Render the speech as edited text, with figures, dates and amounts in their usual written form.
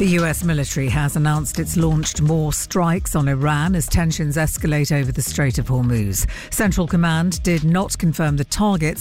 The US military has announced it's launched more strikes on Iran as tensions escalate over the Strait of Hormuz. Central Command did not confirm the targets,